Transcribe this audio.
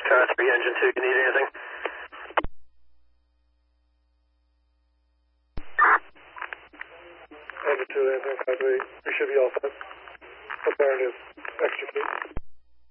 Foxtrot 3, Engine 2, you need anything? Engine 2, anything, 5-3. We should be all set. What bar it is? Extra, please.